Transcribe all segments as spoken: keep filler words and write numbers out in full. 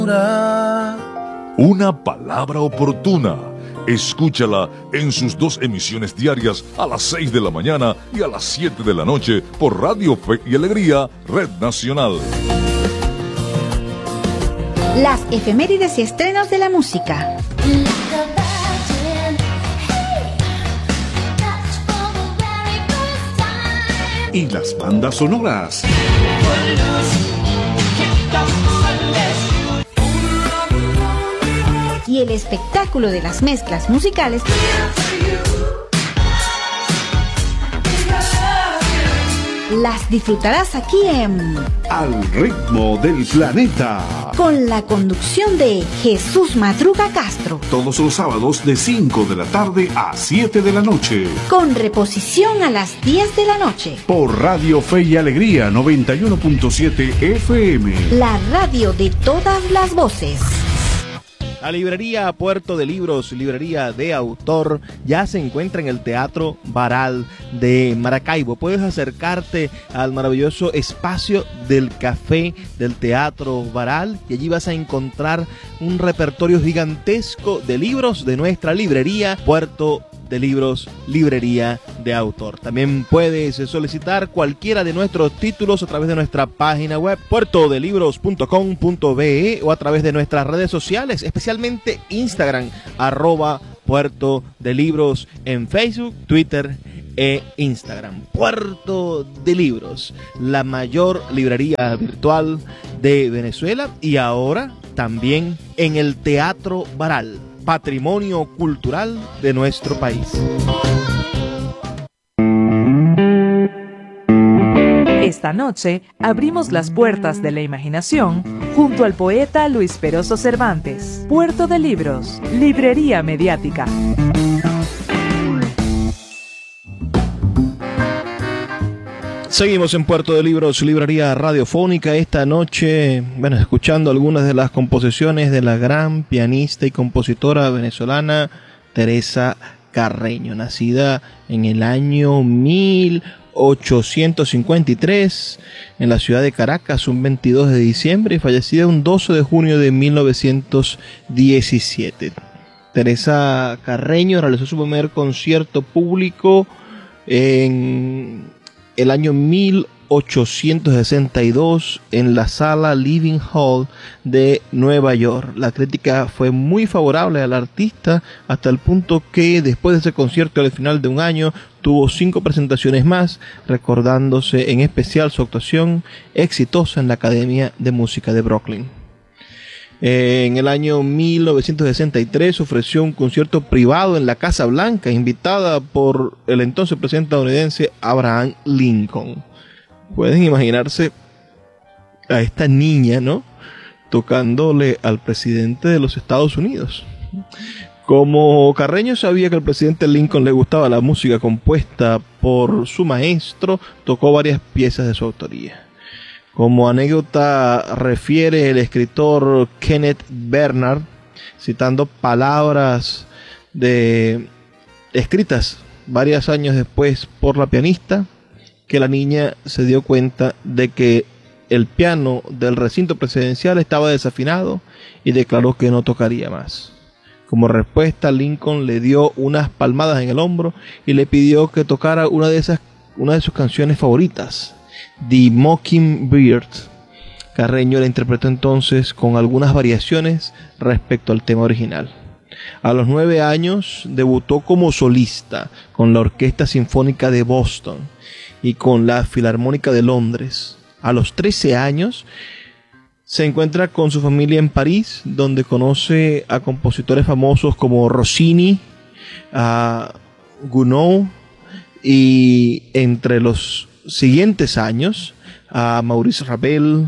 Una palabra oportuna. Escúchala en sus dos emisiones diarias a las seis de la mañana y a las siete de la noche por Radio Fe y Alegría, Red Nacional. Las efemérides y estrenos de la música. Y las bandas sonoras. Y el espectáculo de las mezclas musicales las disfrutarás aquí en Al Ritmo del Planeta, con la conducción de Jesús Madruga Castro, todos los sábados de cinco de la tarde a siete de la noche, con reposición a las diez de la noche por Radio Fe y Alegría noventa y uno punto siete F M, la radio de todas las voces. La librería Puerto de Libros, librería de autor, ya se encuentra en el Teatro Baral de Maracaibo. Puedes acercarte al maravilloso espacio del café del Teatro Baral y allí vas a encontrar un repertorio gigantesco de libros de nuestra librería Puerto de Libros, librería de autor. También puedes solicitar cualquiera de nuestros títulos a través de nuestra página web puerto de libros punto com punto be o a través de nuestras redes sociales, especialmente Instagram, arroba Puerto de Libros en Facebook, Twitter e Instagram. Puerto de Libros, la mayor librería virtual de Venezuela y ahora también en el Teatro Baral, patrimonio cultural de nuestro país. Esta noche abrimos las puertas de la imaginación junto al poeta Luis Peroso Cervantes. Puerto de Libros, librería mediática. Seguimos en Puerto de Libros, librería radiofónica. Esta noche, bueno, escuchando algunas de las composiciones de la gran pianista y compositora venezolana Teresa Carreño, nacida en el año mil ochocientos cincuenta y tres en la ciudad de Caracas, un veintidós de diciembre, y fallecida un doce de junio de mil novecientos diecisiete. Teresa Carreño realizó su primer concierto público en el año mil ochocientos sesenta y dos en la sala Living Hall de Nueva York. La crítica fue muy favorable al artista hasta el punto que después de ese concierto al final de un año tuvo cinco presentaciones más, recordándose en especial su actuación exitosa en la Academia de Música de Brooklyn. En el año mil novecientos sesenta y tres ofreció un concierto privado en la Casa Blanca, invitada por el entonces presidente estadounidense Abraham Lincoln. Pueden imaginarse a esta niña, ¿no?, tocándole al presidente de los Estados Unidos. Como Carreño sabía que al presidente Lincoln le gustaba la música compuesta por su maestro, tocó varias piezas de su autoría. Como anécdota refiere el escritor Kenneth Bernard, citando palabras de escritas varios años después por la pianista, que la niña se dio cuenta de que el piano del recinto presidencial estaba desafinado y declaró que no tocaría más. Como respuesta, Lincoln le dio unas palmadas en el hombro y le pidió que tocara una de esas, una de sus canciones favoritas, The Mockingbird. Carreño la interpretó entonces con algunas variaciones respecto al tema original. A los nueve años debutó como solista con la Orquesta Sinfónica de Boston y con la Filarmónica de Londres. A los trece años se encuentra con su familia en París, donde conoce a compositores famosos como Rossini, a Gounod y entre los siguientes años a Maurice Ravel,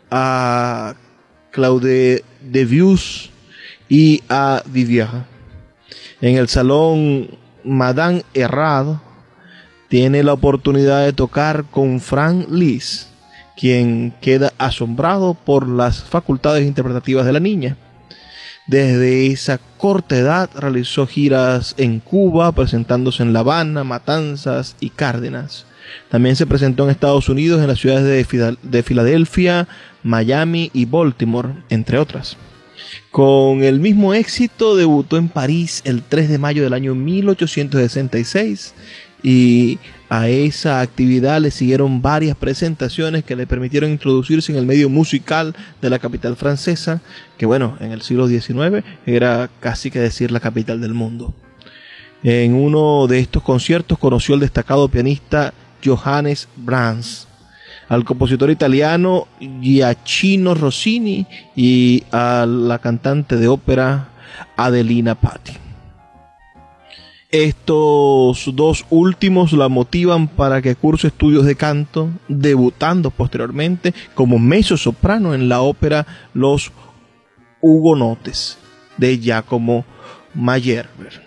a Claude Debussy y a Vivier. En el salón Madame Errard tiene la oportunidad de tocar con Franz Liszt, quien queda asombrado por las facultades interpretativas de la niña. Desde esa corta edad realizó giras en Cuba, presentándose en La Habana, Matanzas y Cárdenas. También se presentó en Estados Unidos, en las ciudades de, Fidel- de Filadelfia, Miami y Baltimore, entre otras. Con el mismo éxito debutó en París el tres de mayo del año mil ochocientos sesenta y seis y a esa actividad le siguieron varias presentaciones que le permitieron introducirse en el medio musical de la capital francesa, que bueno, en el siglo diecinueve era casi que decir la capital del mundo. En uno de estos conciertos conoció al destacado pianista Johannes Brahms, al compositor italiano Gioacchino Rossini y a la cantante de ópera Adelina Patti. Estos dos últimos la motivan para que curse estudios de canto, debutando posteriormente como mezzosoprano en la ópera Los Hugonotes de Giacomo Meyerbeer.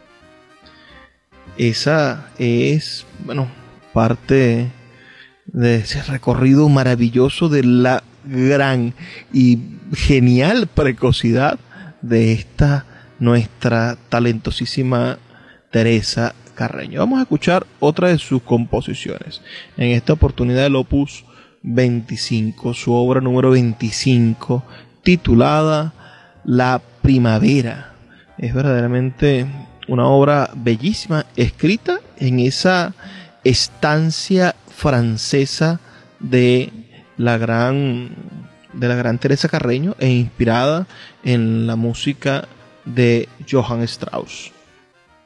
Esa es, bueno, parte de ese recorrido maravilloso de la gran y genial precocidad de esta nuestra talentosísima Teresa Carreño. Vamos a escuchar otra de sus composiciones. En esta oportunidad el opus veinticinco, su obra número veinticinco, titulada La Primavera. Es verdaderamente una obra bellísima, escrita en esa estancia francesa de la gran de la gran Teresa Carreño e inspirada en la música de Johann Strauss.